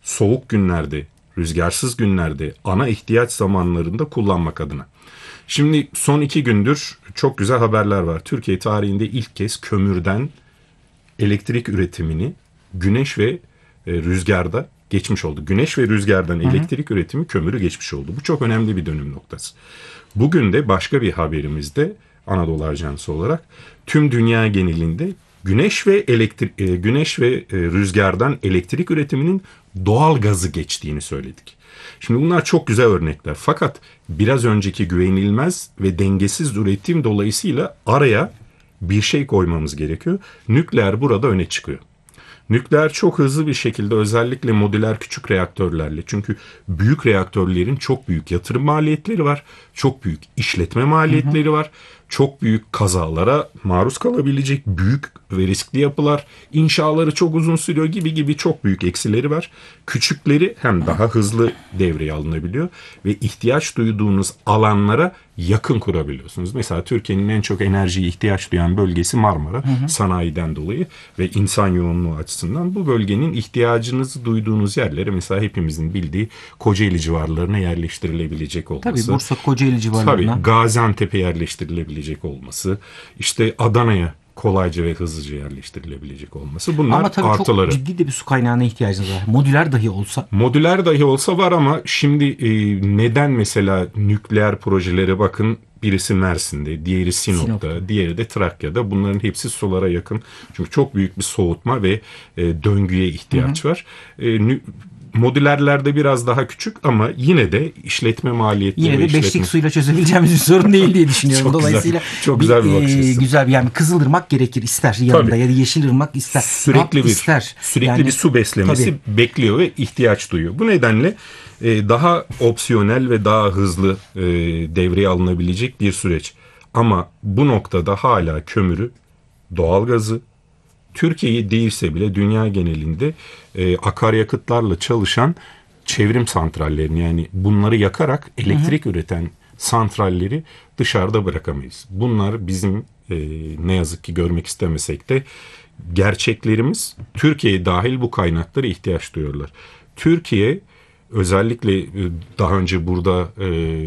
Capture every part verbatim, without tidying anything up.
soğuk günlerde, rüzgarsız günlerde, ana ihtiyaç zamanlarında kullanmak adına. Şimdi son iki gündür çok güzel haberler var. Türkiye tarihinde ilk kez kömürden elektrik üretimini güneş ve e, rüzgarda geçmiş oldu. Güneş ve rüzgardan hı hı. elektrik üretimi kömürü geçmiş oldu. Bu çok önemli bir dönüm noktası. Bugün de başka bir haberimizde Anadolu Ajansı olarak tüm dünya genelinde güneş ve elektrik e, güneş ve e, rüzgardan elektrik üretiminin doğal gazı geçtiğini söyledik. Şimdi bunlar çok güzel örnekler. Fakat biraz önceki güvenilmez ve dengesiz üretim dolayısıyla araya bir şey koymamız gerekiyor. Nükleer burada öne çıkıyor. Nükleer çok hızlı bir şekilde özellikle modüler küçük reaktörlerle, çünkü büyük reaktörlerin çok büyük yatırım maliyetleri var, çok büyük işletme maliyetleri hı hı. var, çok büyük kazalara maruz kalabilecek büyük ve riskli yapılar, inşaları çok uzun sürüyor gibi gibi çok büyük eksileri var. Küçükleri hem daha hızlı devreye alınabiliyor ve ihtiyaç duyduğunuz alanlara yakın kurabiliyorsunuz. Mesela Türkiye'nin en çok enerjiye ihtiyaç duyan bölgesi Marmara, hı hı. sanayiden dolayı ve insan yoğunluğu açısından bu bölgenin ihtiyacınızı duyduğunuz yerlere mesela hepimizin bildiği Kocaeli civarlarına yerleştirilebilecek olması. Tabii Bursa, Kocaeli civarlarına. Tabii Gaziantep'e yerleştirilebilecek olması, işte Adana'ya kolayca ve hızlıca yerleştirilebilecek olması. Bunlar ama tabii artıları. Çok ciddi de bir su kaynağına ihtiyacınız var. Modüler dahi olsa. Modüler dahi olsa var ama şimdi e, neden mesela nükleer projelere bakın, birisi Mersin'de, diğeri Sinop'ta, Sinop'ta, diğeri de Trakya'da. Bunların hepsi sulara yakın. Çünkü çok büyük bir soğutma ve e, döngüye ihtiyaç hı hı. var. E, nü- Modülerlerde biraz daha küçük ama yine de işletme maliyetleri. Yine de işletme... beşlik suyla çözebileceğimiz bir sorun değil diye düşünüyorum. çok Dolayısıyla güzel, çok güzel bir, bir bakış açısı. Güzel bir yani Kızılırmak gerekir ister yanında tabii. ya da Yeşilırmak ister. Sürekli bir ister. sürekli yani, bir su beslemesi tabii. bekliyor ve ihtiyaç duyuyor. Bu nedenle e, daha opsiyonel ve daha hızlı e, devreye alınabilecek bir süreç. Ama bu noktada hala kömürü, doğalgazı, Türkiye'yi değilse bile dünya genelinde e, akaryakıtlarla çalışan çevrim santrallerini, yani bunları yakarak elektrik hı hı. üreten santralleri dışarıda bırakamayız. Bunlar bizim e, ne yazık ki görmek istemesek de gerçeklerimiz. Türkiye dahil bu kaynaklara ihtiyaç duyuyorlar. Türkiye özellikle e, daha önce burada e,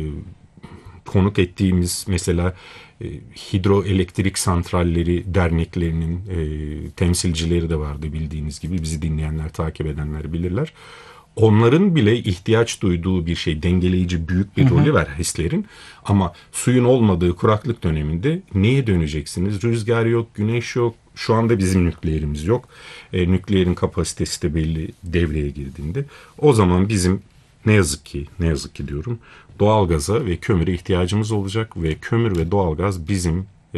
konuk ettiğimiz mesela e, hidroelektrik santralleri derneklerinin e, temsilcileri de vardı bildiğiniz gibi. Bizi dinleyenler, takip edenler bilirler. Onların bile ihtiyaç duyduğu bir şey, dengeleyici büyük bir hı hı. rolü var HES'lerin. Ama suyun olmadığı kuraklık döneminde neye döneceksiniz? Rüzgar yok, güneş yok. Şu anda bizim nükleerimiz yok. E, nükleerin kapasitesi de belli devreye girdiğinde. O zaman bizim ne yazık ki, ne yazık ki diyorum, doğalgaza ve kömüre ihtiyacımız olacak ve kömür ve doğalgaz bizim e,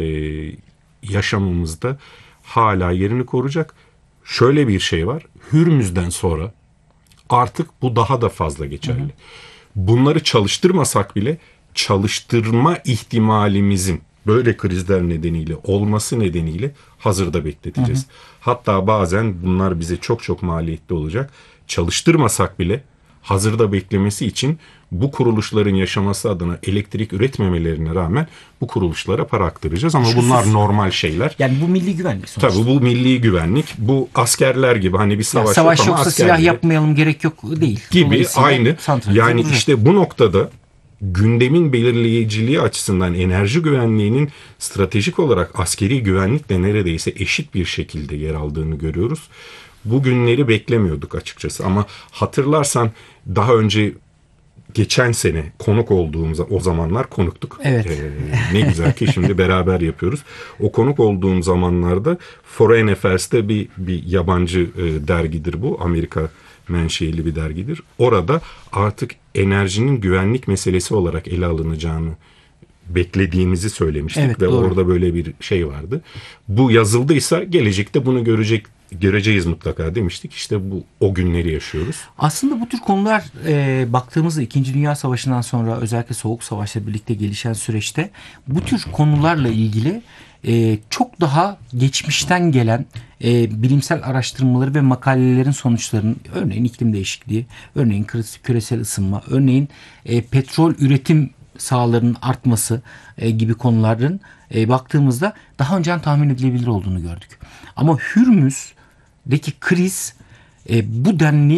yaşamımızda hala yerini koruyacak. Şöyle bir şey var, Hürmüz'den sonra artık bu daha da fazla geçerli. Hı hı. Bunları çalıştırmasak bile çalıştırma ihtimalimizin böyle krizler nedeniyle olması nedeniyle hazırda bekleteceğiz. Hı hı. Hatta bazen bunlar bize çok çok maliyetli olacak. Çalıştırmasak bile hazırda beklemesi için bu kuruluşların yaşaması adına elektrik üretmemelerine rağmen bu kuruluşlara para aktaracağız. Ama Şusuz. bunlar normal şeyler. Yani bu milli güvenlik sonuçta. Tabii bu milli güvenlik. Bu askerler gibi hani bir savaş, yani savaş yok ama yoksa askerler silah yapmayalım gerek yok değil. Gibi aynı. Yani işte bu noktada gündemin belirleyiciliği açısından enerji güvenliğinin stratejik olarak askeri güvenlikle neredeyse eşit bir şekilde yer aldığını görüyoruz. Bu günleri beklemiyorduk açıkçası ama hatırlarsan daha önce geçen sene konuk olduğumuz, o zamanlar konuktuk. Evet. Ee, ne güzel ki şimdi beraber yapıyoruz. O konuk olduğum zamanlarda Foreign Affairs'te bir, bir yabancı e, dergidir bu. Amerika menşeili bir dergidir. Orada artık enerjinin güvenlik meselesi olarak ele alınacağını beklediğimizi söylemiştik evet, ve doğru. orada böyle bir şey vardı. Bu yazıldıysa gelecekte bunu görecek göreceğiz mutlaka demiştik. İşte bu o günleri yaşıyoruz. Aslında bu tür konular e, baktığımızda İkinci Dünya Savaşı'ndan sonra özellikle Soğuk Savaş'la birlikte gelişen süreçte bu tür konularla ilgili e, çok daha geçmişten gelen e, bilimsel araştırmaları ve makalelerin sonuçlarının, örneğin iklim değişikliği, örneğin küresel ısınma, örneğin e, petrol üretim sahalarının artması e, gibi konuların e, baktığımızda daha önceden tahmin edilebilir olduğunu gördük. Ama Hürmüz'deki kriz e, bu denli